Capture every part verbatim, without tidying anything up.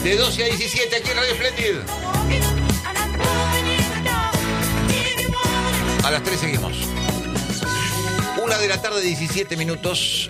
De doce a diecisiete aquí en Radio Splendid. A las tres seguimos. Una de la tarde, diecisiete minutos.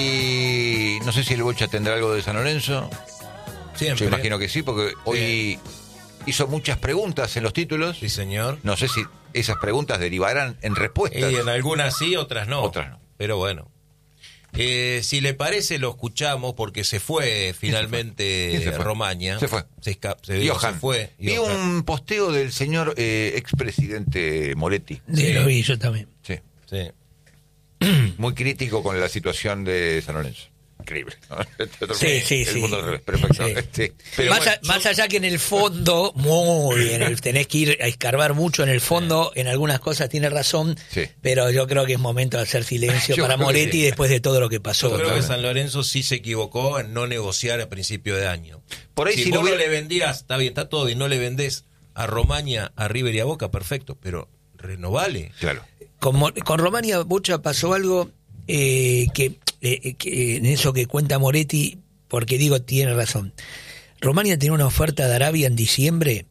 Y no sé si el Bocha tendrá algo de San Lorenzo. Siempre. Yo imagino que sí, porque hoy hizo muchas preguntas en los títulos. Sí, señor. No sé si esas preguntas derivarán en respuestas. Y en algunas sí, otras no. Otras no. Pero bueno. Eh, si le parece, lo escuchamos porque se fue finalmente ¿Quién se fue? Romaña. Se fue. Se, esca- se, digo, Johan. se fue. Vi Johan. un posteo del señor eh, expresidente Moretti. Sí, lo vi yo también. Sí. Sí. Muy crítico con la situación de San Lorenzo. Increíble, ¿no? Sí, sí, El sí. mundo al revés, perfecto. Sí. Este, pero más, bueno, a- más allá que en el fondo, muy bien, el- tenés que ir a escarbar mucho en el fondo, en algunas cosas tiene razón, Sí. pero yo creo que es momento de hacer silencio Yo para creo que Moretti sí. después de todo lo que pasó. Yo creo que Totalmente. San Lorenzo sí se equivocó en no negociar a principio de año. Por ahí si si vos lo no hubiera- le vendías, está bien, está todo bien, no le vendés a Romaña, a River y a Boca, perfecto, pero renovale. claro. Con, Mo- con Romania Bocha pasó algo eh, que, eh, que en eso que cuenta Moretti, porque digo, tiene razón. Romania tenía una oferta de Arabia en diciembre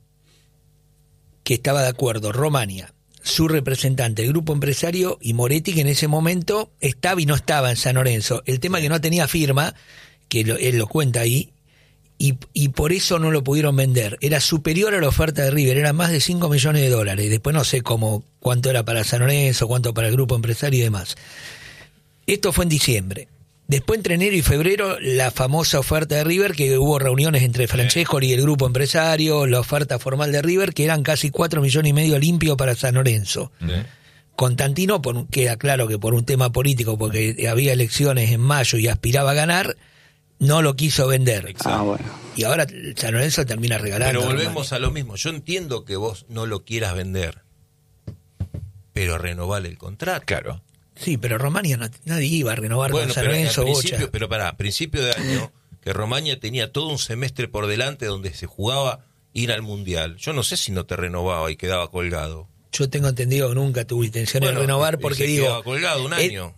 que estaba de acuerdo, Romania, su representante, el grupo empresario y Moretti, que en ese momento estaba y no estaba en San Lorenzo. El tema que no tenía firma, que lo- él lo cuenta ahí, y, y por eso no lo pudieron vender. Era superior a la oferta de River, era más de cinco millones de dólares. Después no sé cómo, cuánto era para San Lorenzo, cuánto para el grupo empresario y demás. Esto fue en diciembre. Después, entre enero y febrero, la famosa oferta de River, que hubo reuniones entre Francescoli y el grupo empresario, la oferta formal de River, que eran casi cuatro millones y medio limpio para San Lorenzo. Sí. Constantino, por, un- queda claro que por un tema político, porque había elecciones en mayo y aspiraba a ganar, no lo quiso vender. Exacto. Ah, bueno. Y ahora San Lorenzo termina regalando. Pero a volvemos a lo mismo. Yo entiendo que vos no lo quieras vender, pero renovale el contrato. Claro. Sí, pero Romania no- nadie iba a renovar Bueno, con San pero al Lorenzo, principio, Bocha. pero para principio de año, que Romaña tenía todo un semestre por delante donde se jugaba ir al Mundial. Yo no sé si no te renovaba y quedaba colgado. Yo tengo entendido que nunca tuve intención Bueno, de renovar y porque se digo... quedaba colgado un eh, año.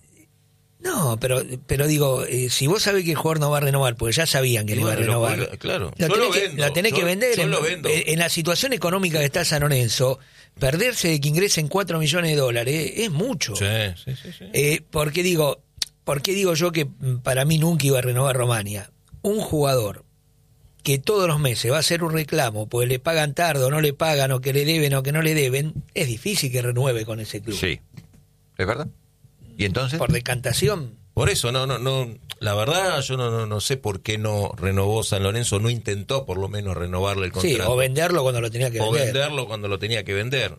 No, pero pero digo, eh, si vos sabés que el jugador no va a renovar, porque ya sabían que Y le iba a bueno, lo renovar, colga- claro. la Yo tenés, lo que, vendo, la tenés yo- que vender. yo en, lo vendo. en la situación económica que está San Lorenzo, perderse de que ingresen cuatro millones de dólares es mucho. Sí, sí, sí, sí. Eh, porque digo, ¿por qué digo yo que mm, para mí nunca iba a renovar Romania? Un jugador que todos los meses va a hacer un reclamo, pues le pagan tarde o no le pagan, o que le deben o que no le deben, es difícil que renueve con ese club. Sí. ¿Es verdad? ¿Y entonces? Por decantación. Por eso, no, no, no, la verdad yo no, no, no sé por qué no renovó San Lorenzo, no intentó por lo menos renovarle el Sí, contrato. o venderlo cuando lo tenía que O vender. venderlo cuando lo tenía que vender.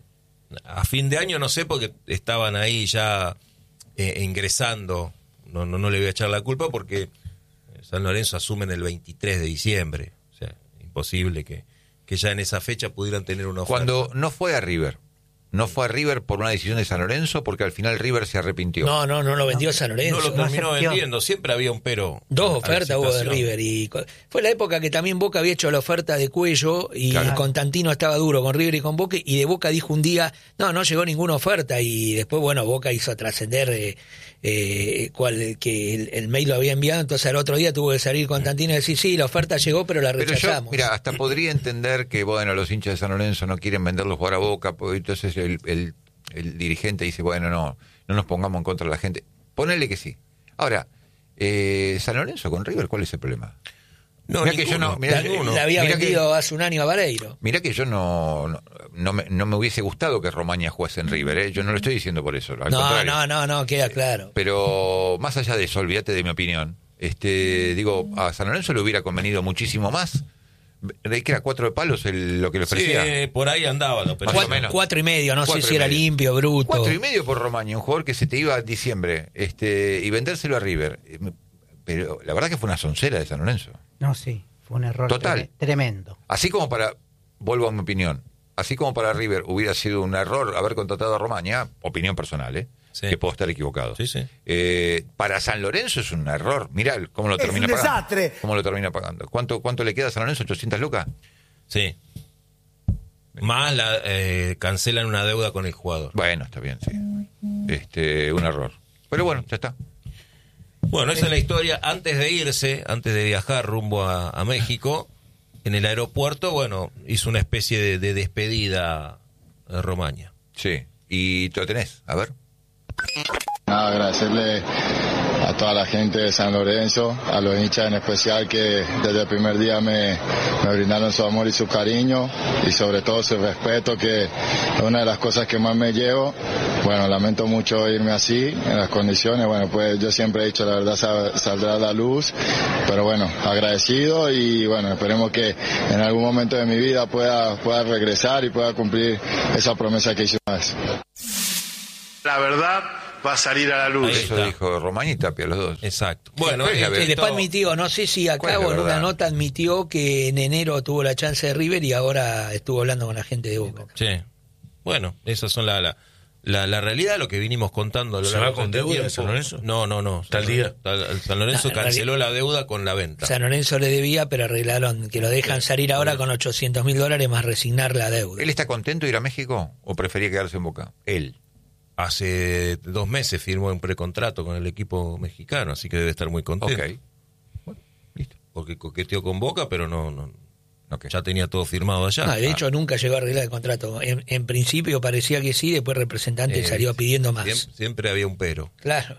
A fin de año no sé porque estaban ahí ya eh, ingresando, no, no, no le voy a echar la culpa porque San Lorenzo asume en el veintitrés de diciembre, o sea, imposible que, que ya en esa fecha pudieran tener una oferta. Cuando no fue a River, no fue a River por una decisión de San Lorenzo, porque al final River se arrepintió. No, no, no lo vendió San Lorenzo. no lo no terminó aceptó. vendiendo, siempre había un pero. Dos a la ofertas hubo de situación. River y co- fue la época que también Boca había hecho la oferta de Cuello y Claro. Constantino estaba duro con River y con Boca, y de Boca dijo un día, no, no llegó ninguna oferta, y después, bueno, Boca hizo trascender eh, eh, cuál, que el, el mail lo había enviado, entonces al otro día tuvo que salir Constantino y decir, sí, la oferta llegó, pero la Pero yo, rechazamos. mira, hasta podría entender que, bueno, los hinchas de San Lorenzo no quieren venderlos jugar a Boca, pues entonces el, el, el dirigente dice, bueno, no, no nos pongamos en contra de la gente. Ponele que sí. Ahora, eh, San Lorenzo con River, ¿cuál es el problema? No, Mirá que yo ninguno, no- mirá la, que ninguno. la había Mirá que- vendido hace un año a Vareiro. Mirá que yo no no, no, me, no me hubiese gustado que Romaña juegue en River, ¿eh? Yo no lo estoy diciendo por eso, al No, contrario. no, no, no, queda claro. Pero más allá de eso, olvídate de mi opinión. Este, digo, a San Lorenzo le hubiera convenido muchísimo más. ¿De que era cuatro de palos el- lo que le Sí, ofrecía? eh, por ahí andaba, ¿no? Pero Más o Cuatro, menos. cuatro y medio, no Cuatro sé y si era medio. limpio, bruto. Cuatro y medio por Romaña, un jugador que se te iba en diciembre, este, y vendérselo a River. Eh, me- Pero la verdad que fue una soncera de San Lorenzo. No, sí, fue un error Total. tre- tremendo. Así como para, vuelvo a mi opinión, así como para River hubiera sido un error haber contratado a Romaña, opinión personal, ¿eh? Sí. Que puedo estar equivocado. Sí, sí. Eh, para San Lorenzo es un error. Mirá cómo lo Es termina un pagando. desastre. ¿Cómo lo termina pagando? ¿Cuánto, cuánto le queda a San Lorenzo? ¿ochocientas lucas? Sí. Más la, eh, cancelan una deuda con el jugador. Bueno, está bien, sí. Este, un error. Pero bueno, ya está. Bueno, esa es la historia. Antes de irse, antes de viajar rumbo a, a México, en el aeropuerto, bueno, hizo una especie de, de despedida a Romaña. Sí, y tú lo tenés, a ver. Nada, agradecerle a toda la gente de San Lorenzo, a los hinchas en especial que desde el primer día me, me brindaron su amor y su cariño y sobre todo su respeto, que es una de las cosas que más me llevo. Bueno, lamento mucho irme así, en las condiciones, bueno, pues yo siempre he dicho la verdad sal, saldrá a la luz, pero bueno, agradecido y bueno, esperemos que en algún momento de mi vida pueda, pueda regresar y pueda cumplir esa promesa que hice una vez. La verdad va a salir a la luz. Eso dijo Romaña y Tapia, los dos. Exacto. Bueno, ¿Cuál es la eh, verdad? Y después admitió, no sé si ¿Cuál acá es la o en una verdad? nota admitió que en enero tuvo la chance de River y ahora estuvo hablando con la gente de Boca. Sí. Bueno, esas son la, la, la, la realidad, lo que vinimos contando. a lo ¿Se largo va con de este deuda tiempo. de San Lorenzo? No, no, no. ¿Está al día? San- San Lorenzo No, en canceló la deuda con la venta. San Lorenzo le debía, pero arreglaron que lo dejan salir ahora con ochocientos mil dólares más resignar la deuda. ¿Él está contento de ir a México o prefería quedarse en Boca? Él. Hace dos meses firmó un precontrato con el equipo mexicano, así que debe estar muy contento. Ok. Bueno, listo. Porque coqueteó con Boca, pero no, no Ok. ya tenía todo firmado allá. No, de hecho, nunca llegó a arreglar el contrato. En, en principio parecía que sí, después el representante Eh, salió pidiendo más. Siempre, siempre había un pero. Claro.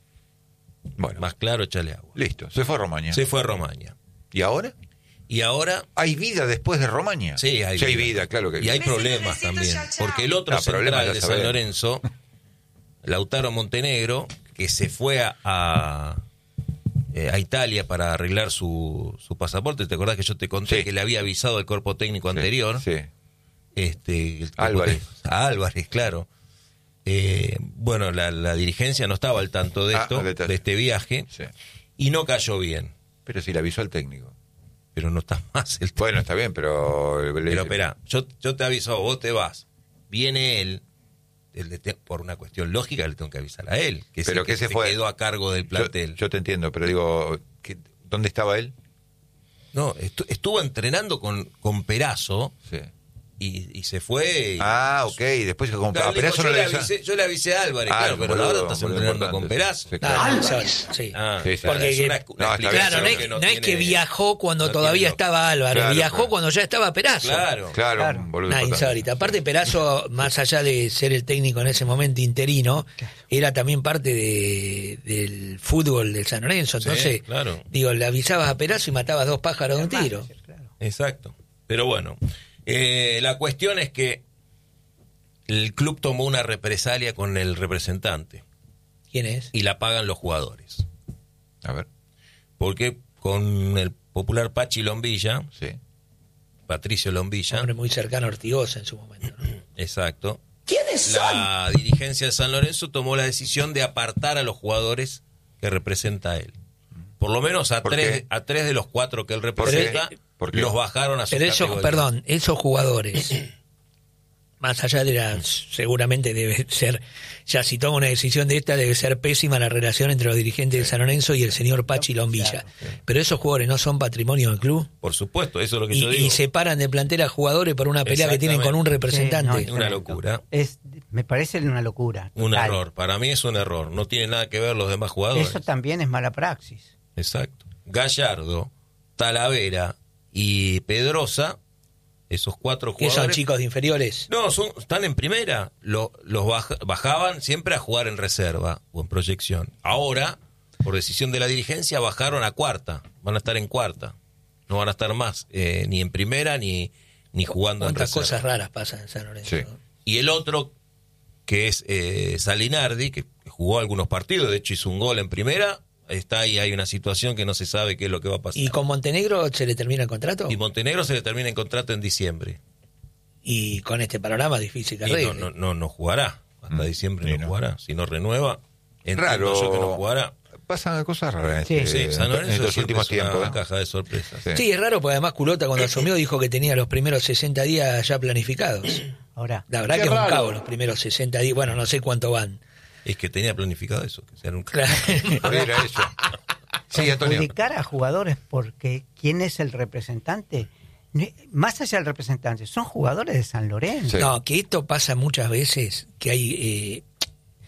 Bueno, Más claro, échale agua. listo. Se fue a Romaña. Se fue a Romaña. ¿Y ahora? Y ahora, ¿Hay vida después de Romaña? sí, hay, Sí, hay vida. vida, claro que Y hay sí. problemas también. Porque el otro Ah, problemas central ya de San sabemos. Lorenzo, Lautaro Montenegro, que se fue a, a, eh, a Italia para arreglar su, su pasaporte. ¿Te acordás que yo te conté Sí. que le había avisado al cuerpo técnico Sí, anterior? Sí. Este, el cuerpo Álvarez. técnico- a Álvarez, claro. Eh, bueno, la, la dirigencia no estaba al tanto de Ah, esto, al detalle. de este viaje, Sí. y no cayó bien. Pero si le avisó al técnico. Pero no está más el Bueno, está bien, pero... Pero espera, yo, yo te aviso, vos te vas. Viene él, él le te- por una cuestión lógica le tengo que avisar a él, que, es Pero el que que se se fue. quedó a cargo del Yo, plantel. yo te entiendo, pero digo, ¿qué- ¿dónde estaba él? No, estu- estuvo entrenando con, con Perazo Sí. y, y se fue. y- Ah, ok, después como Claro, a le dijo, Perazo yo, no le le avisó. avisé, yo le avisé a Álvarez, Ah, claro, pero boludo, ahora estás boludo entrenando con importante. Perazo. Sí, Ah, claro. Álvarez, sí. Ah, Sí, sí. porque es una, una Claro, No, está bien, explicación no es, que no no es que tiene- viajó cuando no todavía tiene- estaba Álvarez, Claro, viajó claro. cuando ya estaba Perazo. Claro. Claro, Claro. un boludo Nah, importante. insólita. Aparte, Perazo, más allá de ser el técnico en ese momento interino, era también parte de, del fútbol del San Lorenzo. Sí, Entonces, claro. digo, le avisabas a Perazo y matabas dos pájaros de un tiro. Claro. Exacto. Pero bueno, eh, la cuestión es que el club tomó una represalia con el representante ¿Quién es? y la pagan los jugadores. A ver, Porque con el popular Pachi Lombilla, sí. Patricio Lombilla, Hombre muy cercano a Ortigosa en su momento. ¿no? exacto, la dirigencia de San Lorenzo tomó la decisión de apartar a los jugadores que representa él. Por lo menos a ¿Por tres, qué? a tres de los cuatro que él qué? representa, ¿Por qué? los bajaron a su Pero esos, categoría. perdón, esos jugadores, más allá de la, seguramente debe ser, ya si toma una decisión de esta, debe ser pésima la relación entre los dirigentes de San Lorenzo y el señor Pachi Lombilla. Pero esos jugadores no son patrimonio del club. Por supuesto, eso es lo que Y, yo digo. y separan de plantel a jugadores por una pelea que tienen con un representante. Sí, no, Una tremendo. locura. Es, me parece una locura. Un total. error, para mí es un error, no tiene nada que ver los demás jugadores. Eso también es mala praxis. Exacto. Gallardo, Talavera y Pedrosa, esos cuatro Que jugadores. son chicos de inferiores. No, son, están en primera. Lo- los baja- bajaban siempre a jugar en reserva o en proyección. Ahora, por decisión de la dirigencia, bajaron a cuarta. Van a estar en cuarta. No van a estar más eh, ni en primera ni, ni jugando en Cuántas reserva. cosas raras pasan en San Lorenzo. Sí. ¿no? Y el otro, que es eh, Salinardi, que jugó algunos partidos, de hecho hizo un gol en primera, está ahí, hay una situación que no se sabe qué es lo que va a pasar. ¿Y con Montenegro se le termina el contrato? Y Montenegro se le termina el contrato en diciembre. Y con este panorama difícil que Y no, arregle. no, no, no jugará. Hasta Mm, diciembre y no, no. jugará. Si no renueva, entiendo Raro. yo que no jugará. Pasan cosas raras Sí. en, Sí, este- San en Lorenzo estos siempre últimos es una tiempos. ¿eh? caja de sorpresas. Sí. Sí, es raro porque además Culota cuando asumió dijo que tenía los primeros sesenta días ya planificados. Ahora, La verdad Qué que es un raro. cabo los primeros sesenta días. Bueno, no sé cuánto van. Es que tenía planificado eso, que sea un Claro. Era eso. Sí, Antonio. perjudicar a jugadores porque quién es el representante, Ne- más allá del representante, son jugadores de San Lorenzo. Sí. No, que esto pasa muchas veces, que hay... eh,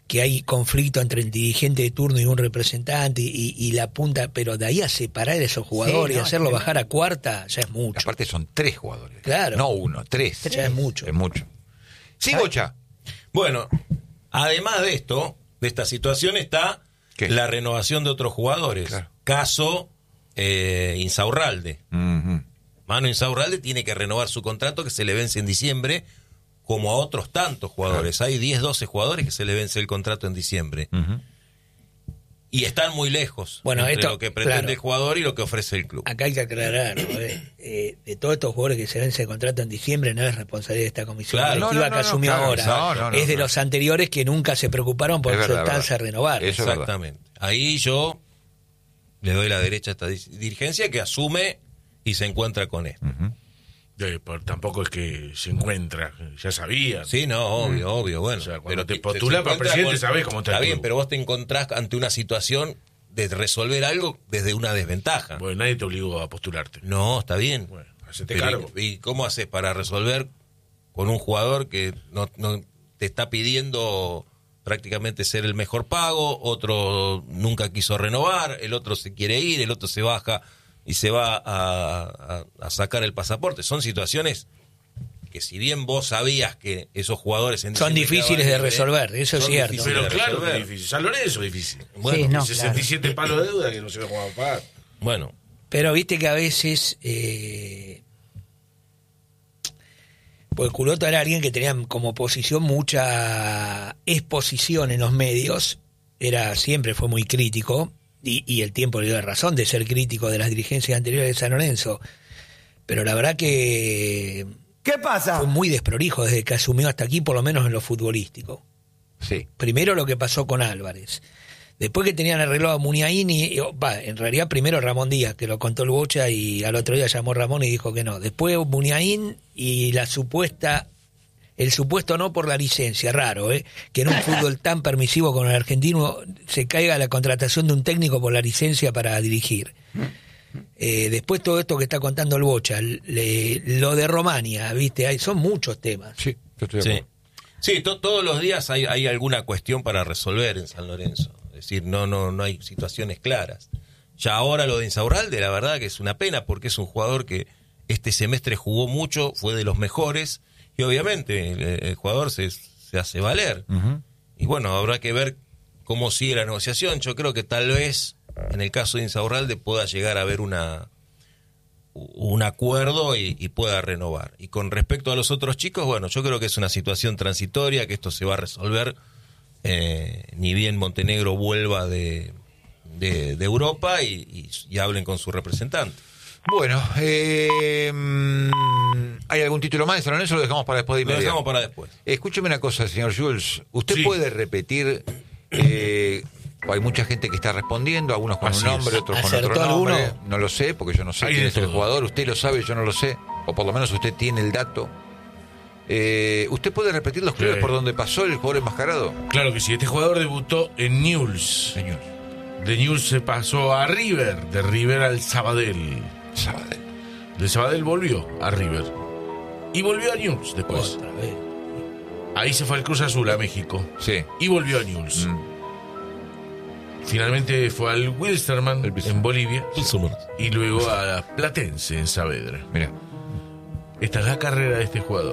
que hay conflicto entre el dirigente de turno y un representante y, y la punta, pero de ahí a separar a esos jugadores Sí, y no, hacerlo sí, bajar a cuarta, ya es mucho. Aparte son tres jugadores. Claro. No uno, tres. Ya es mucho. Es mucho. Sí, Bocha. Bueno, además de esto, de esta situación, está ¿Qué? la renovación de otros jugadores. Claro. Caso eh, Insaurralde. Uh-huh. Manu Insaurralde tiene que renovar su contrato que se le vence en diciembre, como a otros tantos jugadores. Claro. Hay diez, doce jugadores que se le vence el contrato en diciembre. Uh-huh. Y están muy lejos bueno, entre esto, lo que pretende claro, el jugador y lo que ofrece el club. Acá hay que aclarar, ¿no? eh, eh, de todos estos jugadores que se vence el contrato en diciembre no es responsabilidad de esta comisión claro, directiva no, no, que no, asumió claro, ahora. no, no, no, es de no. los anteriores que nunca se preocuparon por Es verdad, soltarse a verdad. renovar. Eso es Exactamente. Ahí yo le doy la derecha a esta dirigencia que asume y se encuentra con esto. Uh-huh. Eh, por, tampoco es que se encuentra, ya sabía. Sí, no, obvio, mm. obvio, bueno. O sea, pero cuando te postulas para presidente, con, sabés cómo está. Está el bien, club. pero vos te encontrás ante una situación de resolver algo desde una desventaja. Bueno, nadie te obligó a postularte. No, está bien. Bueno, hacete pero, cargo. ¿y cómo haces para resolver con un jugador que no, no te está pidiendo prácticamente ser el mejor pago, otro nunca quiso renovar, el otro se quiere ir, el otro se baja y se va a, a, a sacar el pasaporte? Son situaciones que si bien vos sabías que esos jugadores en son difíciles de resolver, eso es cierto. Pero claro resolver. que es difícil. San Lorenzo es difícil. Bueno, Sí, no, sesenta y siete claro. palos de deuda que no se va a jugar a pagar. Bueno, Pero viste que a veces, eh, porque Culotto era alguien que tenía como posición mucha exposición en los medios, era siempre fue muy crítico, y, y el tiempo le dio razón de ser crítico de las dirigencias anteriores de San Lorenzo, pero la verdad que ¿Qué pasa? fue muy desprolijo desde que asumió hasta aquí, por lo menos en lo futbolístico. Sí. Primero lo que pasó con Álvarez. Después que tenían arreglado a Muniain y, va, en realidad primero Ramón Díaz, que lo contó el Bocha, y al otro día llamó Ramón y dijo que no. Después Muniain y la supuesta, el supuesto no por la licencia, raro, ¿eh? Que en un fútbol tan permisivo como el argentino se caiga la contratación de un técnico por la licencia para dirigir. Eh, después todo esto que está contando el Bocha, le, lo de Romania, ¿viste? Hay, son muchos temas. Sí, yo estoy de sí. acuerdo. Sí, to- todos los días hay, hay alguna cuestión para resolver en San Lorenzo. Es decir, no, no, no hay situaciones claras. Ya ahora lo de Insaurralde, la verdad que es una pena porque es un jugador que este semestre jugó mucho, fue de los mejores y obviamente el, el jugador se, se hace valer. Uh-huh. Y bueno, habrá que ver cómo sigue la negociación. Yo creo que tal vez en el caso de Insaurralde pueda llegar a haber una un acuerdo y, y pueda renovar. Y con respecto a los otros chicos, bueno, yo creo que es una situación transitoria, que esto se va a resolver eh, ni bien Montenegro vuelva de, de, de Europa y, y, y hablen con su representante. Bueno, eh, ¿hay algún título más de San Lorenzo o lo dejamos para después de Lo inmediato? dejamos para después. Escúcheme una cosa, señor Jules. ¿Usted Sí. puede repetir? Eh, hay mucha gente que está respondiendo, algunos con Así un nombre, es. otros con ¿Acertó otro nombre. alguno? No lo sé, porque yo no sé Hay quién de es el todo. jugador. Usted lo sabe, yo no lo sé. O por lo menos usted tiene el dato. Eh, ¿Usted puede repetir los clubes Sí. por donde pasó el jugador enmascarado? Claro que sí, este jugador debutó en Newell's. Señor. De Newell's se pasó a River, de River al Sabadell. Sabadell. De Sabadell volvió a River. Y volvió a Newell's después. Otra vez. Ahí se fue al Cruz Azul, a México. Sí. Y volvió a Newell's. Mm. Finalmente fue al Wilstermann El Wilstermann. en Bolivia. Y luego a Platense en Saavedra. Mira. Esta es la carrera de este jugador.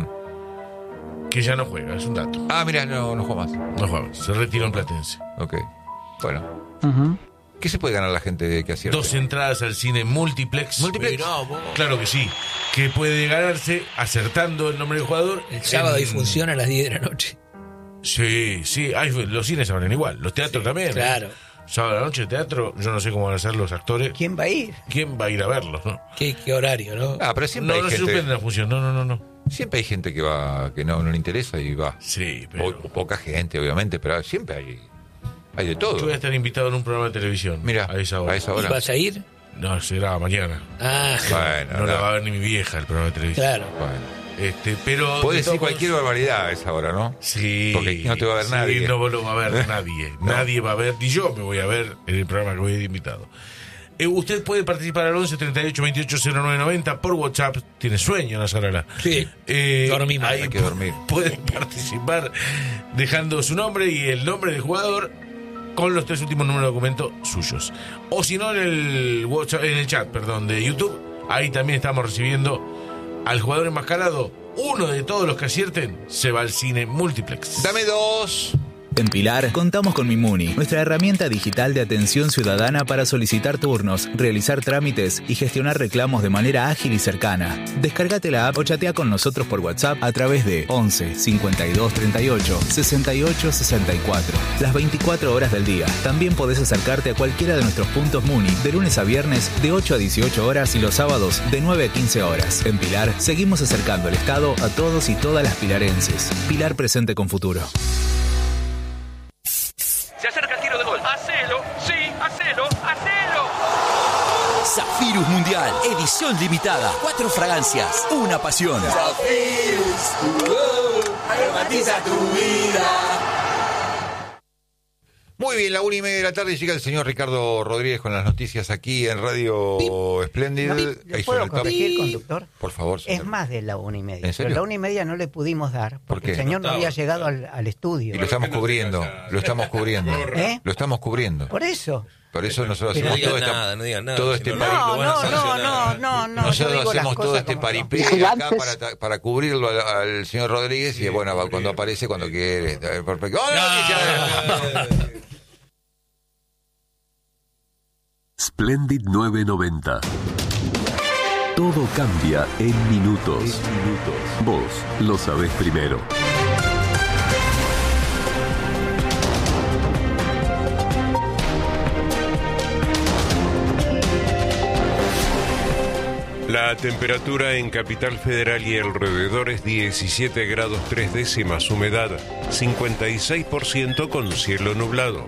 Ujú. Que ya no juega, es un dato. Ah, mira, no, no juega más. No juega, se retiró en Platense. Ok. Bueno. Ujú. ¿Qué se puede ganar la gente que acierta? Dos entradas al cine Multiplex. Multiplex. Mirá, vos. Claro que sí. Que puede ganarse acertando el nombre del jugador. El sábado en- y funciona a las diez de la noche. Sí, sí. Ay, los cines abren igual. Los teatros también. ¿eh? Claro. Sábado a la noche, teatro. Yo no sé cómo van a ser los actores. ¿Quién va a ir? ¿Quién va a ir a verlos? No, ¿Qué, qué horario, no? Ah, pero siempre no, hay no se gente. suspende la función. No, no, no. no. Siempre hay gente que va, que no, no le interesa y va. Sí, O, pero. o poca gente, obviamente, pero siempre hay, hay de todo. Yo voy a estar invitado en un programa de televisión. Mira, a esa hora. a esa ¿Y hora. vas a ir? No, será mañana. Ah, Bueno, No la no. va a ver ni mi vieja el programa de televisión. claro. Bueno. Este, pero. Puede de decir todos cualquier modos- barbaridad a esa hora, ¿no? Sí. Porque no te va a ver sí, nadie. No lo va a ver nadie. No. Nadie va a ver, ni yo me voy a ver en el programa que voy de invitado. Eh, usted puede participar al once treinta y ocho veintiocho cero nueve noventa por WhatsApp. Tiene sueño, Nazarala. Sí, Eh, dormimos. ahí Hay que dormir. puede participar dejando su nombre y el nombre del jugador con los tres últimos números de documento suyos. O si no, en el WhatsApp, en el chat, perdón, de YouTube, ahí también estamos recibiendo al jugador enmascarado. Uno de todos los que acierten se va al cine multiplex. Dame dos. En Pilar contamos con Mimuni, nuestra herramienta digital de atención ciudadana para solicitar turnos, realizar trámites y gestionar reclamos de manera ágil y cercana. Descárgate la app o chatea con nosotros por WhatsApp a través de once cincuenta y dos treinta y ocho sesenta y ocho sesenta y cuatro. Las veinticuatro horas del día. También podés acercarte a cualquiera de nuestros puntos Muni de lunes a viernes de ocho a dieciocho horas y los sábados de nueve a quince horas. En Pilar seguimos acercando el Estado a todos y todas las pilarenses. Pilar presente con futuro. Se acerca el tiro de gol. ¡Hacelo! ¡Sí! ¡Hacelo! ¡Hacelo! Zafirus Mundial, edición limitada. Cuatro fragancias, una pasión. Zafirus, uh, aromatiza tu vida. Muy bien, la una y media de la tarde llega el señor Ricardo Rodríguez con las noticias aquí en Radio Espléndida. No, ¿le puedo corregir, conductor? Por favor, señor. Es más de la una y media. ¿En serio? Pero la una y media no le pudimos dar ¿Por porque qué? el señor no, No había estaba. llegado al, al estudio. Y lo estamos cubriendo, lo estamos cubriendo. ¿Eh? Lo estamos cubriendo. Por eso. Por eso nosotros No hacemos digan todo, esta- nada, no digan nada. todo si este no, pari- lo No, van a no, no, sancionar. no, no, no. yo Nosotros digo las hacemos todo cosas este como son. paripé acá para, para cubrirlo al, al señor Rodríguez y bueno, cuando aparece, cuando quiere. Perfecto. ¡Oh, no! Splendid nueve noventa. Todo cambia en minutos. Vos lo sabés primero. La temperatura en Capital Federal y alrededores diecisiete grados tres décimas, humedad cincuenta y seis por ciento con cielo nublado.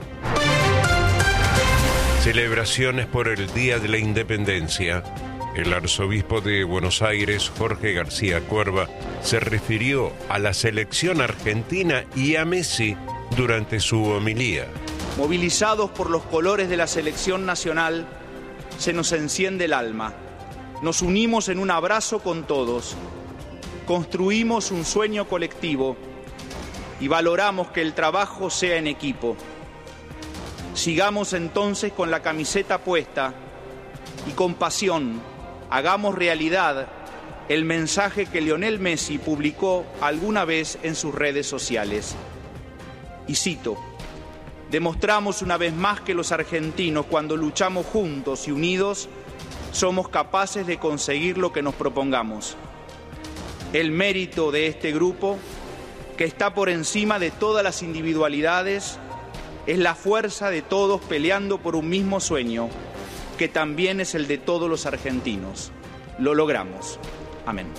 Celebraciones por el Día de la Independencia. El arzobispo de Buenos Aires, Jorge García Cuerva, se refirió a la selección argentina y a Messi durante su homilía. Movilizados por los colores de la selección nacional, se nos enciende el alma. Nos unimos en un abrazo con todos. Construimos un sueño colectivo y valoramos que el trabajo sea en equipo. Sigamos entonces con la camiseta puesta y con pasión hagamos realidad el mensaje que Lionel Messi publicó alguna vez en sus redes sociales. Y cito: demostramos una vez más que los argentinos, cuando luchamos juntos y unidos, somos capaces de conseguir lo que nos propongamos. El mérito de este grupo, que está por encima de todas las individualidades, es la fuerza de todos peleando por un mismo sueño, que también es el de todos los argentinos. Lo logramos. Amén.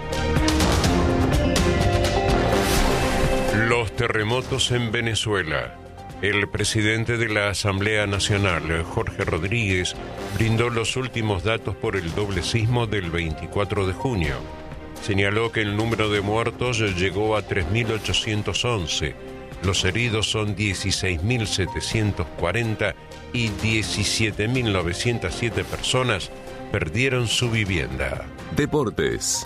Los terremotos en Venezuela. El presidente de la Asamblea Nacional, Jorge Rodríguez, brindó los últimos datos por el doble sismo del veinticuatro de junio. Señaló que el número de muertos llegó a tres mil ochocientos once, los heridos son dieciséis mil setecientos cuarenta y diecisiete mil novecientos siete personas perdieron su vivienda. Deportes.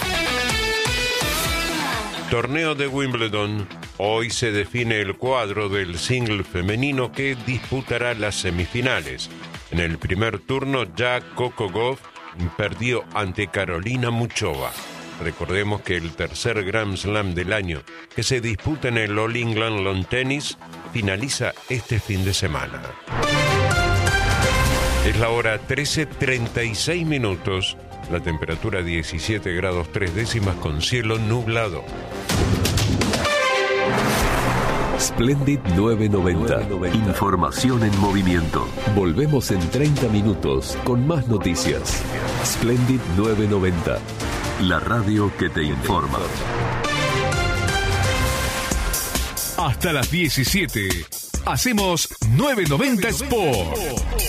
Torneo de Wimbledon. Hoy se define el cuadro del single femenino que disputará las semifinales. En el primer turno, ya Coco Gauff perdió ante Carolina Muchova. Recordemos que el tercer Grand Slam del año, que se disputa en el All England Lawn Tennis, finaliza este fin de semana. Es la hora trece treinta y seis minutos, la temperatura diecisiete grados tres décimas con cielo nublado. Splendid nueve noventa. Información en movimiento. Volvemos en treinta minutos con más noticias. Splendid nueve noventa. La radio que te informa. Hasta las diecisiete. Hacemos nueve noventa Sport.